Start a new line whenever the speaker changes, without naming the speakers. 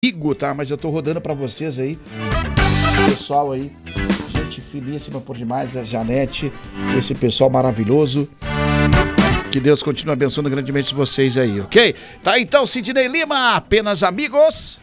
amigo, tá? Mas eu tô rodando pra vocês aí. Pessoal aí, gente finíssima por demais, a Janete, esse pessoal maravilhoso. Que Deus continue abençoando grandemente vocês aí, ok? Tá, então, Sidney Lima, apenas amigos.